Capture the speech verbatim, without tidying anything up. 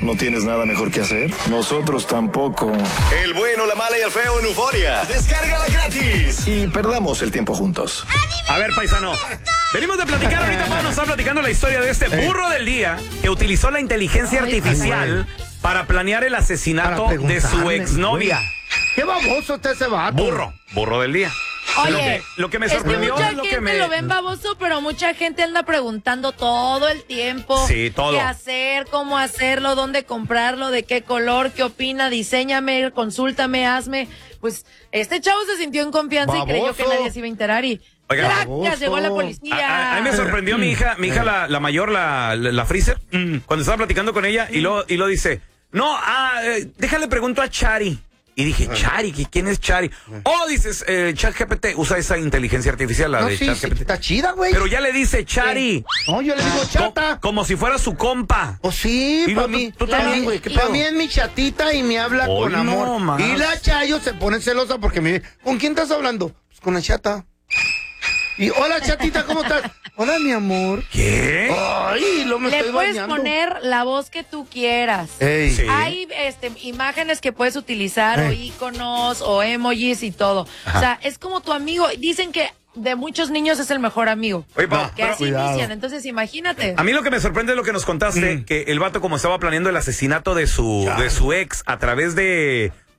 ¿No tienes nada mejor que hacer? Nosotros tampoco. El bueno, la mala y el feo en Euforia. Descárgala gratis. Y perdamos el tiempo juntos. A ver, paisano. Venimos de platicar ahorita, Pau nos está platicando la historia de este burro del día que utilizó la inteligencia artificial para planear el asesinato de su exnovia. Qué baboso está ese vato. Burro, burro del día. Oye, lo que, lo que me sorprendió es que mucha es lo gente que me... lo ven baboso, pero mucha gente anda preguntando todo el tiempo. Sí, todo. ¿Qué hacer? ¿Cómo hacerlo? ¿Dónde comprarlo? ¿De qué color? ¿Qué opina? Diséñame, consúltame, hazme. Pues este chavo se sintió en confianza Baboso. y creyó que nadie se iba a enterar y... Oiga, ¡Gracias! Llegó la policía. A, a, a mí me sorprendió mi hija, mi hija la, la mayor, la, la, la Freezer, mm. cuando estaba platicando con ella y lo, y lo dice, no, ah, eh, déjale pregunto a Chari. Y dije, Chari, ¿quién es Chari? Oh, dices, eh, ChatGPT usa esa inteligencia artificial, la No, de sí, ChatGPT. sí, está chida, güey. Pero ya le dice Chari. No, yo le digo chata. Co- como si fuera su compa. Oh, sí, Y para no, mí. tú- tú también, güey, ¿qué Para pedo? mí es mi chatita y me habla Hoy con amor. no más. Y la Chayo se pone celosa porque me dice, ¿con quién estás hablando? Pues con la chata. Y hola, chatita, ¿cómo estás? Hola, mi amor. ¿Qué? Ay, lo me Le estoy puedes bañando. poner la voz que tú quieras. Ey. Sí. Hay este, imágenes que puedes utilizar, o Ey. iconos, o emojis y todo. O sea, es como tu amigo. Dicen que de muchos niños es el mejor amigo. Oye, Pau, Que pero- así cuidado. inician. Entonces, imagínate. a mí lo que me sorprende es lo que nos contaste, Mm. que el vato como estaba planeando el asesinato de su, de su ex a través de